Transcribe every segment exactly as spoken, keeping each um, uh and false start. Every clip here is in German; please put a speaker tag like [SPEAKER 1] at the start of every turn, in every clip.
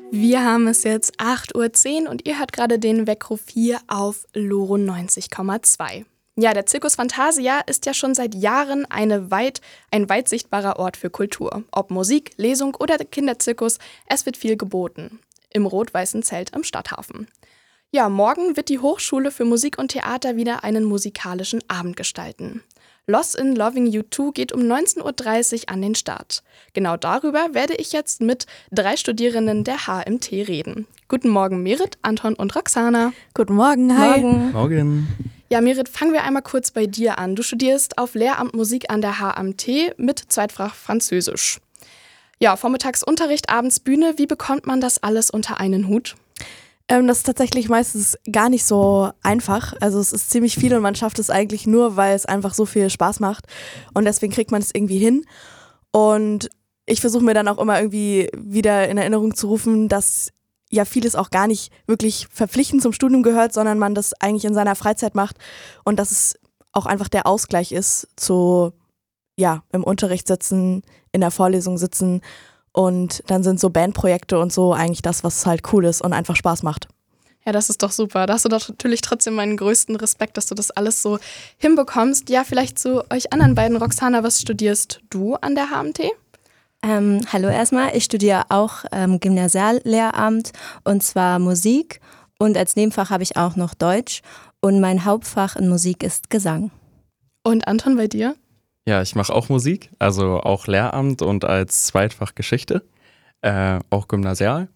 [SPEAKER 1] Wir haben es jetzt acht Uhr zehn und ihr hört gerade den Weckruf hier auf Loro neunzig Komma zwei. Ja, der Circus Fantasia ist ja schon seit Jahren eine weit, ein weit sichtbarer Ort für Kultur. Ob Musik, Lesung oder Kinderzirkus, es wird viel geboten. Im rot-weißen Zelt am Stadthafen. Ja, morgen wird die Hochschule für Musik und Theater wieder einen musikalischen Abend gestalten. Lost in Loving You zwei geht um neunzehn Uhr dreißig an den Start. Genau darüber werde ich jetzt mit drei Studierenden der H M T reden. Guten Morgen Merit, Anton und Roxana.
[SPEAKER 2] Guten Morgen, hi.
[SPEAKER 3] Morgen. Morgen.
[SPEAKER 1] Ja, Merit, fangen wir einmal kurz bei dir an. Du studierst auf Lehramt Musik an der H M T mit Zweitfach Französisch. Ja, Vormittagsunterricht, abends Bühne. Wie bekommt man das alles unter einen Hut?
[SPEAKER 2] Ähm, das ist tatsächlich meistens gar nicht so einfach. Also es ist ziemlich viel und man schafft es eigentlich nur, weil es einfach so viel Spaß macht. Und deswegen kriegt man es irgendwie hin. Und ich versuche mir dann auch immer irgendwie wieder in Erinnerung zu rufen, dass ja vieles auch gar nicht wirklich verpflichtend zum Studium gehört, sondern man das eigentlich in seiner Freizeit macht und dass es auch einfach der Ausgleich ist zu, ja, im Unterricht sitzen, in der Vorlesung sitzen. Und dann sind so Bandprojekte und so eigentlich das, was halt cool ist und einfach Spaß macht.
[SPEAKER 1] Ja, das ist doch super. Da hast du doch natürlich trotzdem meinen größten Respekt, dass du das alles so hinbekommst. Ja, vielleicht zu euch anderen beiden. Roxana, was studierst du an der H M T?
[SPEAKER 4] Ähm, hallo erstmal, ich studiere auch ähm, Gymnasiallehramt und zwar Musik und als Nebenfach habe ich auch noch Deutsch und mein Hauptfach in Musik ist Gesang.
[SPEAKER 1] Und Anton, bei dir?
[SPEAKER 3] Ja, ich mache auch Musik, also auch Lehramt und als Zweitfach Geschichte, äh, auch Gymnasial.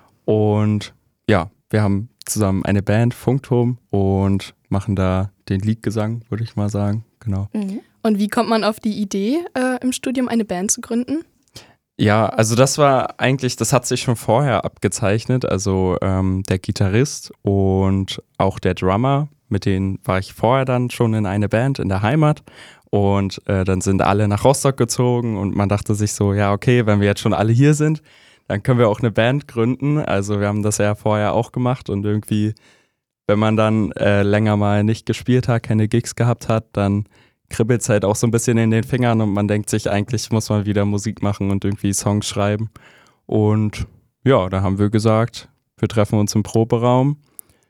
[SPEAKER 3] Und ja, wir haben zusammen eine Band, Funkturm, und machen da den Liedgesang, würde ich mal sagen, genau.
[SPEAKER 1] Mhm. Und wie kommt man auf die Idee, äh, im Studium eine Band zu gründen?
[SPEAKER 3] Ja, also das war eigentlich, das hat sich schon vorher abgezeichnet, also ähm, der Gitarrist und auch der Drummer, mit denen war ich vorher dann schon in eine Band in der Heimat. Und äh, dann sind alle nach Rostock gezogen und man dachte sich so, ja okay, wenn wir jetzt schon alle hier sind, dann können wir auch eine Band gründen. Also wir haben das ja vorher auch gemacht und irgendwie, wenn man dann äh, länger mal nicht gespielt hat, keine Gigs gehabt hat, dann kribbelt es halt auch so ein bisschen in den Fingern und man denkt sich, eigentlich muss man wieder Musik machen und irgendwie Songs schreiben. Und ja, da haben wir gesagt, wir treffen uns im Proberaum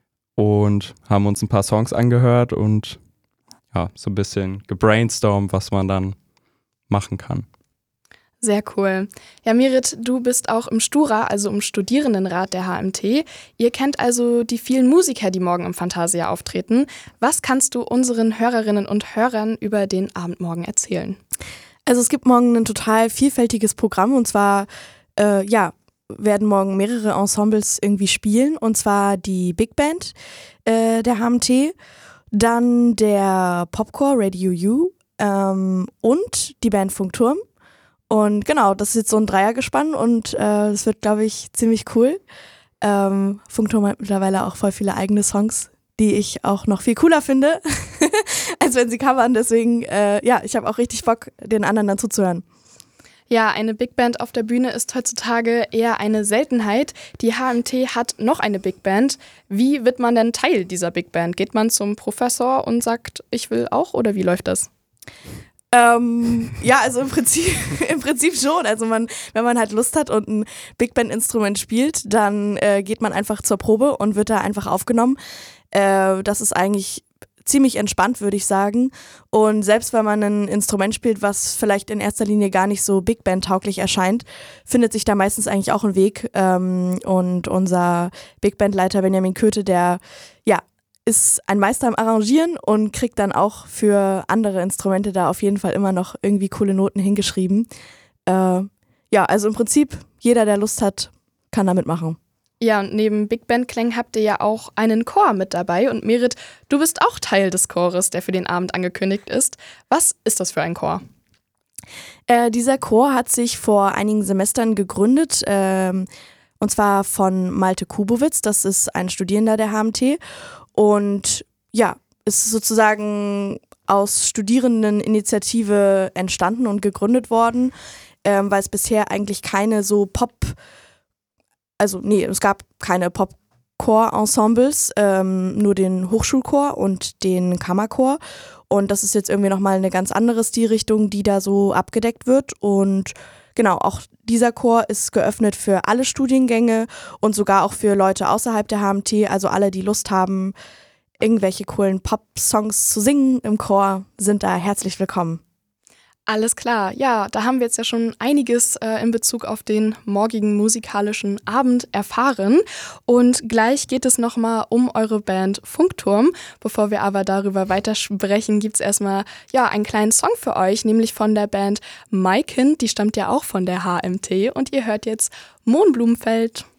[SPEAKER 3] und haben uns ein paar Songs angehört und ja, so ein bisschen gebrainstormt, was man dann machen kann.
[SPEAKER 1] Sehr cool. Ja, Merit, du bist auch im Stura, also im Studierendenrat der H M T. Ihr kennt also die vielen Musiker, die morgen im Fantasia auftreten. Was kannst du unseren Hörerinnen und Hörern über den Abend morgen erzählen?
[SPEAKER 2] Also es gibt morgen ein total vielfältiges Programm und zwar, äh, ja, werden morgen mehrere Ensembles irgendwie spielen und zwar die Big Band äh, der H M T, dann der Popcore Radio U ähm, und die Band Funkturm. Und genau, das ist jetzt so ein Dreiergespann und äh, das wird, glaube ich, ziemlich cool. Ähm, Funkturm hat mittlerweile auch voll viele eigene Songs, die ich auch noch viel cooler finde, als wenn sie covern. Deswegen, äh, ja, ich habe auch richtig Bock, den anderen dann zuzuhören.
[SPEAKER 1] Ja, eine Big Band auf der Bühne ist heutzutage eher eine Seltenheit. Die H M T hat noch eine Big Band. Wie wird man denn Teil dieser Big Band? Geht man zum Professor und sagt, ich will auch, oder wie läuft das?
[SPEAKER 2] Ähm, ja, also im Prinzip, im Prinzip schon. Also man, wenn man halt Lust hat und ein Big Band Instrument spielt, dann äh, geht man einfach zur Probe und wird da einfach aufgenommen. Äh, das ist eigentlich ziemlich entspannt, würde ich sagen. Und selbst wenn man ein Instrument spielt, was vielleicht in erster Linie gar nicht so Big Band-tauglich erscheint, findet sich da meistens eigentlich auch ein Weg. Ähm, und unser Big Band-Leiter Benjamin Köthe, der ja ist ein Meister im Arrangieren und kriegt dann auch für andere Instrumente da auf jeden Fall immer noch irgendwie coole Noten hingeschrieben. Äh, ja, also im Prinzip, jeder, der Lust hat, kann da mitmachen.
[SPEAKER 1] Ja, und neben Big Band Klängen habt ihr ja auch einen Chor mit dabei. Und Merit, du bist auch Teil des Chores, der für den Abend angekündigt ist. Was ist das für ein Chor?
[SPEAKER 2] Äh, dieser Chor hat sich vor einigen Semestern gegründet, ähm, und zwar von Malte Kubowitz, das ist ein Studierender der H M T. Und ja, ist sozusagen aus Studierendeninitiative entstanden und gegründet worden, ähm, weil es bisher eigentlich keine so Pop, also nee, es gab keine Pop-Chor-Ensembles, ähm, nur den Hochschulchor und den Kammerchor. Und das ist jetzt irgendwie nochmal eine ganz andere Stilrichtung, die da so abgedeckt wird. Und genau, auch dieser Chor ist geöffnet für alle Studiengänge und sogar auch für Leute außerhalb der H M T, also alle, die Lust haben, irgendwelche coolen Pop-Songs zu singen im Chor, sind da herzlich willkommen.
[SPEAKER 1] Alles klar, ja, da haben wir jetzt ja schon einiges äh, in Bezug auf den morgigen musikalischen Abend erfahren und gleich geht es nochmal um eure Band Funkturm. Bevor wir aber darüber weitersprechen, gibt es erstmal ja, einen kleinen Song für euch, nämlich von der Band Maikind, die stammt ja auch von der H M T und ihr hört jetzt Mohnblumenfeld.